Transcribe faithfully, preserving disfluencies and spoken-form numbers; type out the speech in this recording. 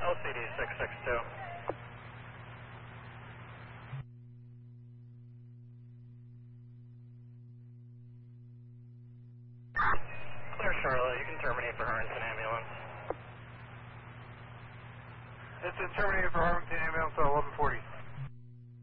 L C D six six two. Clear Charlotte, you can terminate for Harrington ambulance. It's been terminated for Harrington ambulance at eleven forty.